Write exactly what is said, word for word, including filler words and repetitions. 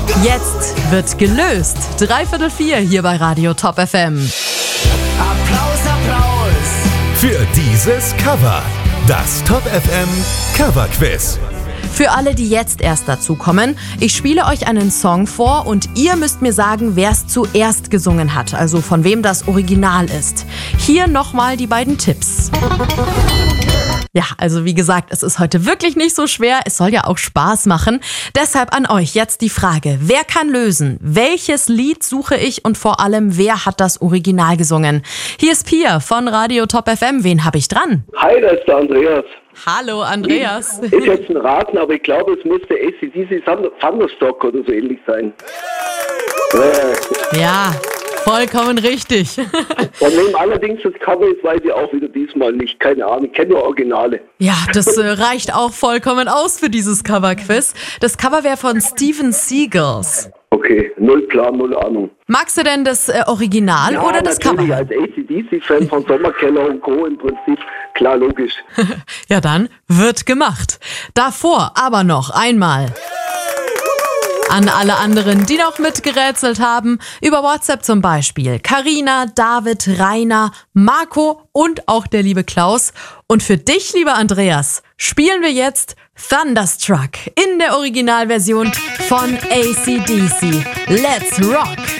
Jetzt wird gelöst. Dreiviertel vier hier bei Radio Top F M. Applaus, Applaus für dieses Cover. Das Top F M Cover Quiz. Für alle, die jetzt erst dazukommen, ich spiele euch einen Song vor und ihr müsst mir sagen, wer es zuerst gesungen hat, also von wem das Original ist. Hier nochmal die beiden Tipps. Ja, also wie gesagt, es ist heute wirklich nicht so schwer. Es soll ja auch Spaß machen. Deshalb an euch jetzt die Frage, wer kann lösen? Welches Lied suche ich und vor allem, wer hat das Original gesungen? Hier ist Pia von Radio Top F M. Wen habe ich dran? Hi, da ist der Andreas. Hallo, Andreas. Ich jetzt ein Raten, aber ich glaube, es müsste A C D C Thunderstock oder so ähnlich sein. Äh. Ja, vollkommen richtig. Von wem allerdings das Cover ist, weiß ich auch wieder diesmal nicht. Keine Ahnung, ich kenne nur Originale. Ja, das äh, reicht auch vollkommen aus für dieses Cover-Quiz. Das Cover wäre von Steven Seagals. Okay, null Plan, null Ahnung. Magst du denn das äh, Original ja, oder das natürlich, Cover? Als A C D C-Fan von Sommerkeller und Co. im Prinzip, klar, logisch. Ja, dann wird gemacht. Davor aber noch einmal an alle anderen, die noch mitgerätselt haben, über WhatsApp zum Beispiel. Carina, David, Rainer, Marco und auch der liebe Klaus. Und für dich, lieber Andreas, spielen wir jetzt Thunderstruck in der Originalversion von A C D C. Let's rock!